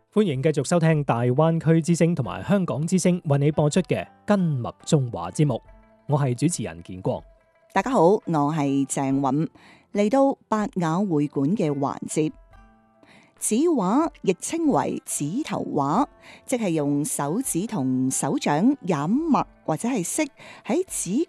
歡迎繼續收聽大灣區之聲同埋香港之聲為你播出嘅跟脈中華節目，我係主持人建光。 大家好，我係鄭韻，嚟到百雅會館嘅環節。指畫亦稱為指頭畫，即係用手指同手掌染墨或者係色喺指